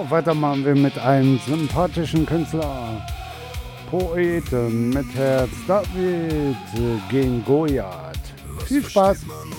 weiter machen wir mit einem sympathischen Künstler. Poeten mit Herz David gegen Goliath. Viel Spaß!